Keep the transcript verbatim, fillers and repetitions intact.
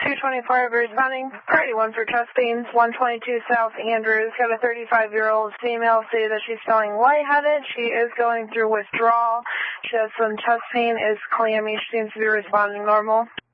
two twenty-four, responding. Priority one for chest pains, one twenty-two South Andrews. Got a thirty-five-year-old female say that she's feeling lightheaded. She is going through withdrawal. She has some chest pain, is clammy. She seems to be responding normal.